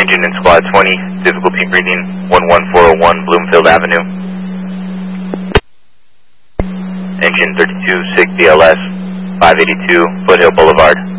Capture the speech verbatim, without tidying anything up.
engine in squad twenty, difficulty breathing one one four zero one Bloomfield Avenue. Engine thirty-two, SIG B L S, five eighty-two Foothill Boulevard.